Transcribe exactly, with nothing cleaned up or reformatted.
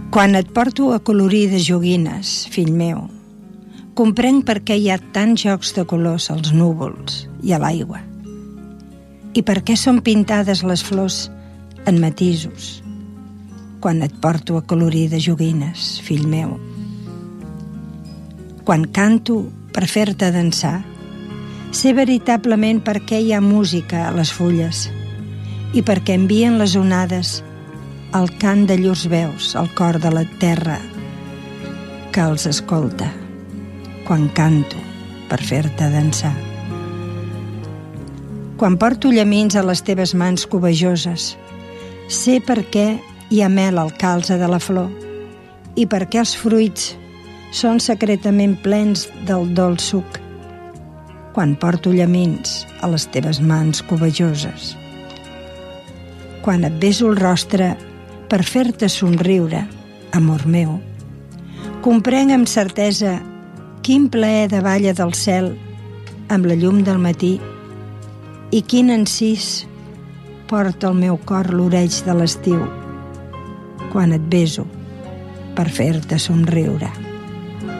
Quan et porto a colorir de joguines, fill meu, comprenc per què hi ha tants jocs de colors als núvols i a l'aigua i per què són pintades les flors en matisos quan et porto a colorir de joguines, fill meu. Quan canto per fer-te dansar, sé veritablement per què hi ha música a les fulles i per què envien les onades el cant de llurs veus al cor de la terra que els escolta quan canto per fer-te dansar. Quan porto llamins a les teves mans covejoses, sé per què hi ha mel al calze de la flor i per què els fruits són secretament plens del dolç suc quan porto llamins a les teves mans covejoses. Quan et beso el rostre per fer-te somriure, amor meu, comprenc amb certesa quin plaer davalla del cel amb la llum del matí i quin encís porta el meu cor l'oreig de l'estiu quan et beso per fer-te somriure.